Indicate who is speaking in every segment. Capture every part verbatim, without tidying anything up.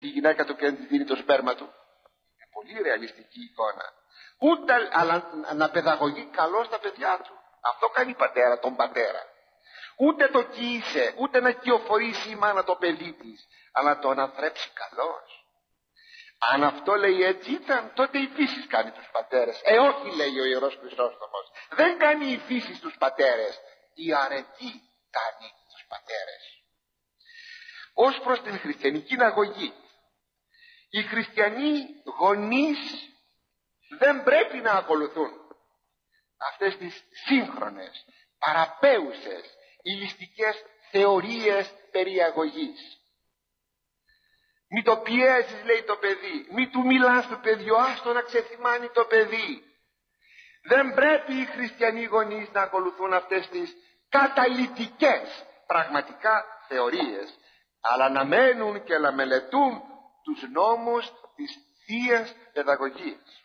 Speaker 1: η γυναίκα του και της δίνει το σπέρμα του. Είναι πολύ ρεαλιστική εικόνα. Ούτε αλλά, να παιδαγωγεί καλώς τα παιδιά του. Αυτό κάνει η πατέρα τον πατέρα. Ούτε το κοίησε, ούτε να κυοφορήσει η μάνα το παιδί της, αλλά το αναθρέψει καλώς. Αν αυτό λέει έτσι ήταν, τότε η φύση κάνει τους πατέρες. Ε, όχι, λέει ο Ιερός Χρυσόστομος. Δεν κάνει η φύση τους πατέρες. Η αρετή κάνει τους πατέρες. Ως προς την χριστιανική αγωγή, οι χριστιανοί γονείς δεν πρέπει να ακολουθούν αυτές τις σύγχρονες, παραπέουσες, ηλιστικές θεωρίες περί αγωγής. Μη το πιέζεις, λέει το παιδί, μη του μιλάς του παιδιού, άστο να ξεθυμάνει το παιδί. Δεν πρέπει οι χριστιανοί γονείς να ακολουθούν αυτές τις καταλυτικές πραγματικά θεωρίες, αλλά να μένουν και να μελετούν τους νόμους της Θείας Παιδαγωγίας.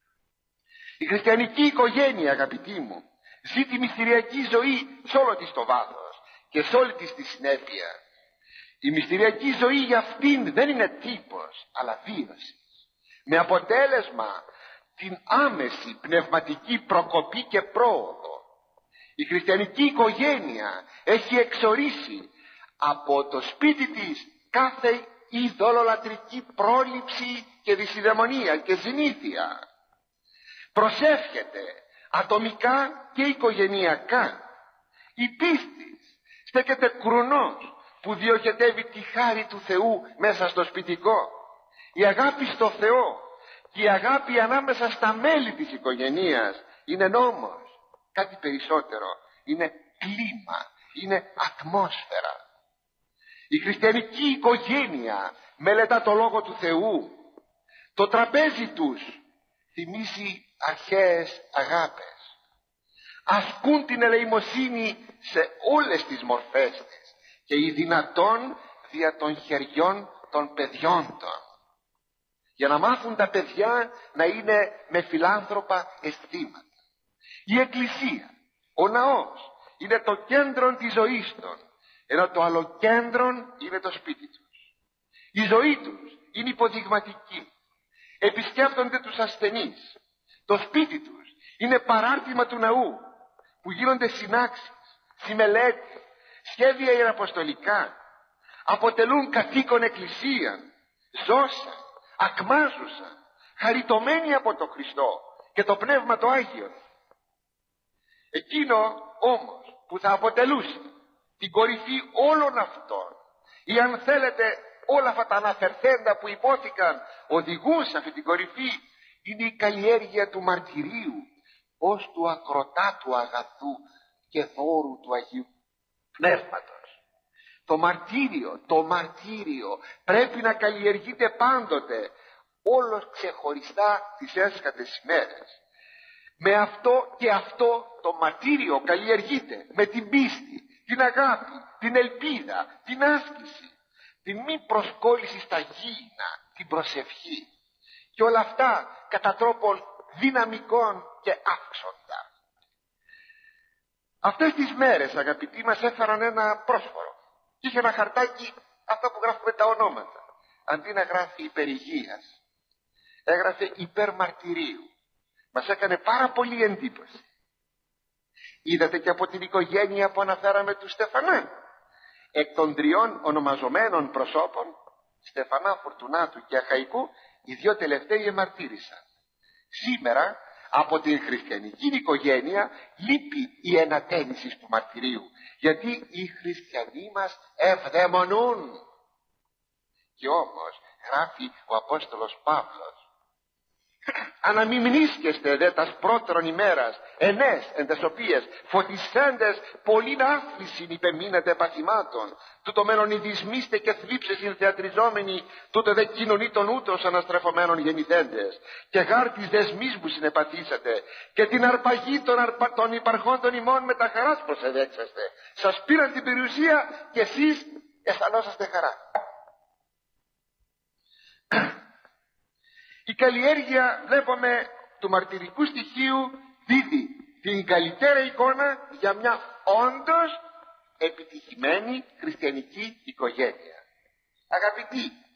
Speaker 1: Η χριστιανική οικογένεια, αγαπητοί μου, ζει τη μυστηριακή ζωή σε όλο της το βάθος και σε όλη της τη συνέπεια. Η μυστηριακή ζωή για αυτήν δεν είναι τύπος, αλλά βίωση. Με αποτέλεσμα την άμεση πνευματική προκοπή και πρόοδο. Η χριστιανική οικογένεια έχει εξορίσει από το σπίτι της κάθε ειδωλολατρική πρόληψη και δυσιδαιμονία και συνήθεια. Προσεύχεται ατομικά και οικογενειακά. Η πίστη στέκεται κρουνός που διοχετεύει τη χάρη του Θεού μέσα στο σπιτικό. Η αγάπη στο Θεό και η αγάπη ανάμεσα στα μέλη της οικογενείας είναι νόμος. Κάτι περισσότερο, είναι κλίμα, είναι ατμόσφαιρα. Η χριστιανική οικογένεια μελετά το Λόγο του Θεού. Το τραπέζι τους θυμίζει αρχαίες αγάπες. Ασκούν την ελεημοσύνη σε όλες τις μορφές της και οι δυνατόν δια των χεριών των παιδιών των, για να μάθουν τα παιδιά να είναι με φιλάνθρωπα αισθήματα. Η Εκκλησία, ο ναός, είναι το κέντρο της ζωής των, ενώ το άλλο κέντρο είναι το σπίτι τους. Η ζωή τους είναι υποδειγματική. Επισκέπτονται τους ασθενείς. Το σπίτι τους είναι παράρτημα του ναού, που γίνονται συνάξεις, συμμελέτη, σχέδια ιεραποστολικά. Αποτελούν καθήκον εκκλησίαν, ζώσαν, ακμάζουσαν, χαριτωμένοι από το Χριστό και το Πνεύμα το Άγιο. Εκείνο όμως που θα αποτελούσε την κορυφή όλων αυτών, ή αν θέλετε όλα αυτά τα αναφερθέντα που υπόθηκαν οδηγούν σε αυτή την κορυφή, είναι η καλλιέργεια του μαρτυρίου ως του ακροτάτου αγαθού και δώρου του Αγίου Πνεύματος. Το μαρτύριο, το μαρτύριο πρέπει να καλλιεργείται πάντοτε, όλος ξεχωριστά τις έσκατες ημέρες. Με αυτό και αυτό το μαρτύριο καλλιεργείται με την πίστη, την αγάπη, την ελπίδα, την άσκηση, την μη προσκόλληση στα γήινα, την προσευχή, και όλα αυτά κατά τρόπον δυναμικών και αύξοντα. Αυτές τις μέρες, αγαπητοί, μας έφεραν ένα πρόσφορο. Είχε ένα χαρτάκι, αυτά που γράφουμε τα ονόματα. Αντί να γράφει υπερηγείας, έγραφε υπερμαρτυρίου. Μας έκανε πάρα πολύ εντύπωση. Είδατε και από την οικογένεια που αναφέραμε του Στεφανά. Εκ των τριών ονομαζομένων προσώπων, Στεφανά, Φορτουνάτου και Αχαϊκού, οι δύο τελευταίοι εμαρτύρησαν. Σήμερα από την χριστιανική οικογένεια λείπει η ενατένιση του μαρτυρίου, γιατί οι χριστιανοί μας ευδαιμονούν. Και όμως γράφει ο Απόστολος Παύλος, αναμιμνήσκεστε δε τας πρώτερον ημέρας ενές εν τες οποίες φωτισέντες πολλήν άθλησιν υπεμείνετε παθημάτων, τούτο μένον ειδισμίστε και θλίψεσιν θεατριζόμενοι, τούτο δε κοινωνήτων ούτως αναστρεφωμένων γεννηθέντες, και γάρ της δεσμής μου συνεπαθήσατε, και την αρπαγή των, αρπα... των υπαρχόντων ημών με τα χαράς προσεδέξαστε. Σας πήραν την περιουσία και εσείς αισθανόσαστε χαρά. Η καλλιέργεια, βλέπουμε, του μαρτυρικού στοιχείου δίδει την καλύτερη εικόνα για μια όντως επιτυχημένη χριστιανική οικογένεια. Αγαπητοί,